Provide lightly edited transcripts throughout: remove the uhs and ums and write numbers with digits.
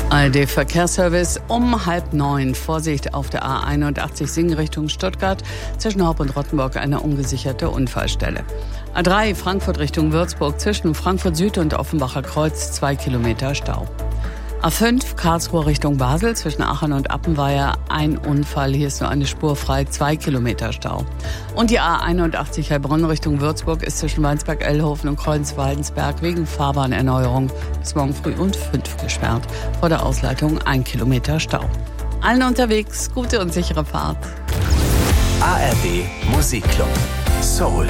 ARD-Verkehrsservice um 8:30. Vorsicht auf der A81 Singen Richtung Stuttgart. Zwischen Haupt und Rottenburg eine ungesicherte Unfallstelle. A3 Frankfurt Richtung Würzburg. Zwischen Frankfurt Süd und Offenbacher Kreuz 2 Kilometer Stau. A5 Karlsruhe Richtung Basel. Zwischen Aachen und Appenweier ein Unfall. Hier ist nur eine Spur frei. 2 Kilometer Stau. Und die A81 Heilbronn Richtung Würzburg ist zwischen Weinsberg-Ellhofen und Kreuz-Waldensberg wegen Fahrbahnerneuerung bis morgen früh um 5 gesperrt. Vor der Ausleitung 1 Kilometer Stau. Allen unterwegs gute und sichere Fahrt. ARD Musikclub Soul.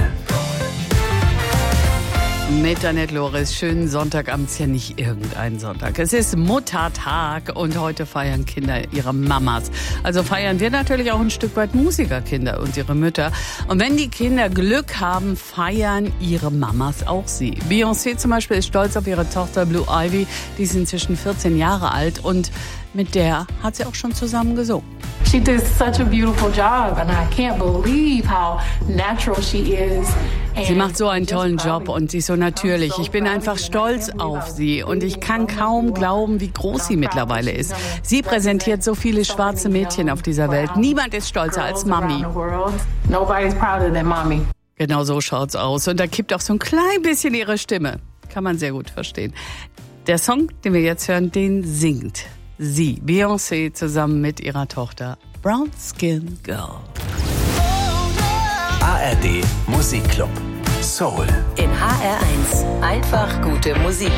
Mit Annette Loris, schönen Sonntagabend, ist ja nicht irgendein Sonntag. Es ist Muttertag und heute feiern Kinder ihre Mamas. Also feiern wir natürlich auch ein Stück weit Musikerkinder und ihre Mütter. Und wenn die Kinder Glück haben, feiern ihre Mamas auch sie. Beyoncé zum Beispiel ist stolz auf ihre Tochter Blue Ivy, die ist inzwischen 14 Jahre alt und mit der hat sie auch schon zusammen gesungen. She did such a beautiful job and I can't believe how natural she is. Sie macht so einen tollen Job und sie ist so natürlich. Ich bin einfach stolz auf sie und ich kann kaum glauben, wie groß sie mittlerweile ist. Sie präsentiert so viele schwarze Mädchen auf dieser Welt. Niemand ist stolzer als Mami. Genau so schaut's aus. Und da kippt auch so ein klein bisschen ihre Stimme. Kann man sehr gut verstehen. Der Song, den wir jetzt hören, den singt sie, Beyoncé, zusammen mit ihrer Tochter Brown Skin Girl. ARD Musikclub Soul. In HR1 einfach gute Musik.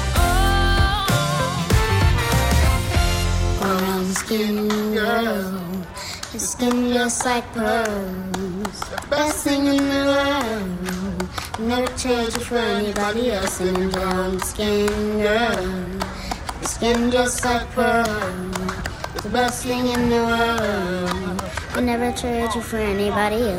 Brown skin girl, your skin just like pearls, best thing in the world. Never trade you for anybody else. And brown skin girl, your skin just like pearls, the best thing in the world. Would never trade you for anybody else.